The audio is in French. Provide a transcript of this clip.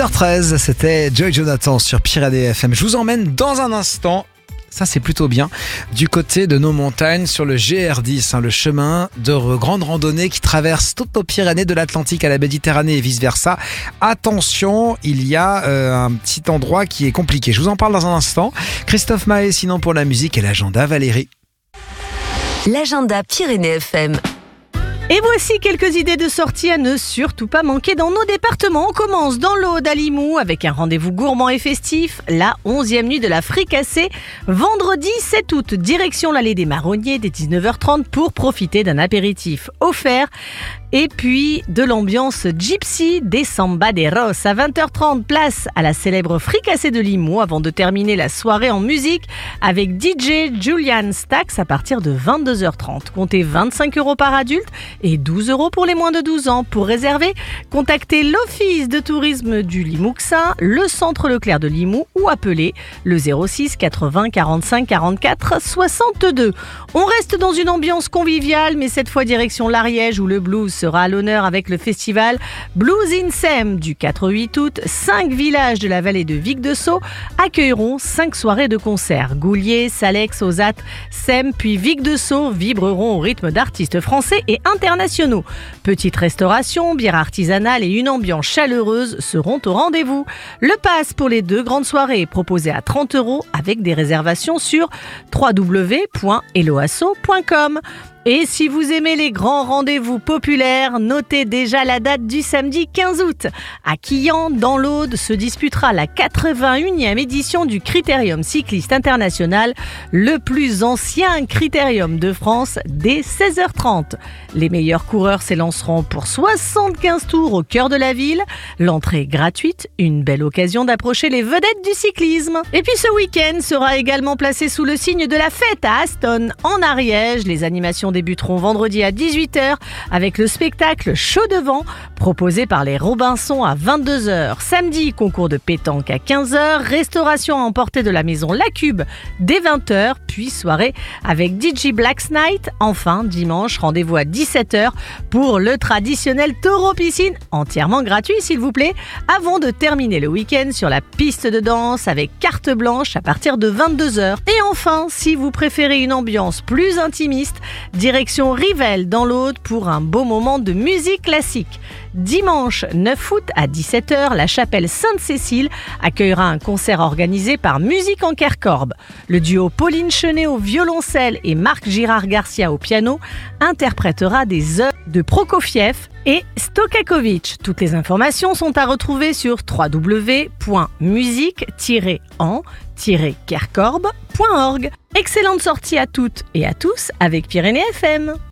6h13, c'était Joy Jonathan sur Pyrénées FM. Je vous emmène dans un instant, ça c'est plutôt bien, du côté de nos montagnes sur le GR10, le chemin de grande randonnée qui traverse toutes nos Pyrénées de l'Atlantique à la Méditerranée et vice versa. Attention, il y a un petit endroit qui est compliqué. Je vous en parle dans un instant. Christophe Maé, sinon pour la musique et l'agenda, Valérie. L'agenda Pyrénées FM. Et voici quelques idées de sortie à ne surtout pas manquer dans nos départements. On commence dans l'Aude à Limoux avec un rendez-vous gourmand et festif, la 11e nuit de la fricassée. Vendredi 7 août, direction l'allée des Marronniers dès 19h30 pour profiter d'un apéritif offert. Et puis de l'ambiance gypsy des Sambaderos à 20h30, place à la célèbre fricassée de Limoux avant de terminer la soirée en musique avec DJ Julian Stax à partir de 22h30. Comptez 25 € par adulte et 12 € pour les moins de 12 ans. Pour réserver, contactez l'Office de tourisme du Limouxin, le Centre Leclerc de Limoux ou appelez le 06 80 45 44 62. On reste dans une ambiance conviviale, mais cette fois direction l'Ariège où le blues sera à l'honneur avec le festival Blues in Sem du 4-8 août. 5 villages de la vallée de Vic-de-Sceaux accueilleront 5 soirées de concerts. Goulier, Salex, Ozat, Sem puis Vic-de-Sceaux vibreront au rythme d'artistes français et internationaux. Petite restauration, bière artisanale et une ambiance chaleureuse seront au rendez-vous. Le pass pour les 2 grandes soirées est proposé à 30 € avec des réservations sur www.eloasso.com. Et si vous aimez les grands rendez-vous populaires, notez déjà la date du samedi 15 août. À Quillan, dans l'Aude, se disputera la 81e édition du Critérium cycliste international, le plus ancien critérium de France, dès 16h30. Les meilleurs coureurs s'élanceront pour 75 tours au cœur de la ville. L'entrée est gratuite, une belle occasion d'approcher les vedettes du cyclisme. Et puis ce week-end sera également placé sous le signe de la fête à Aston, en Ariège. Les animations débuteront vendredi à 18h avec le spectacle Chaud de vent proposé par les Robinsons à 22h. Samedi, concours de pétanque à 15h, restauration à emporter de la maison La Cube dès 20h, puis soirée avec DJ Black's Night. Enfin, dimanche, rendez-vous à 17h pour le traditionnel taureau piscine, entièrement gratuit s'il vous plaît, avant de terminer le week-end sur la piste de danse avec carte blanche à partir de 22h. Et enfin, si vous préférez une ambiance plus intimiste, direction Rivelles dans l'Aude pour un beau moment de musique classique. Dimanche 9 août à 17h, la chapelle Sainte-Cécile accueillera un concert organisé par Musique en Kercorbe. Le duo Pauline Chenet au violoncelle et Marc Girard-Garcia au piano interprétera des œuvres de Prokofiev et Stokakovic. Toutes les informations sont à retrouver sur www.musique-en-kercorbe.org. Excellente sortie à toutes et à tous avec Pyrénées FM.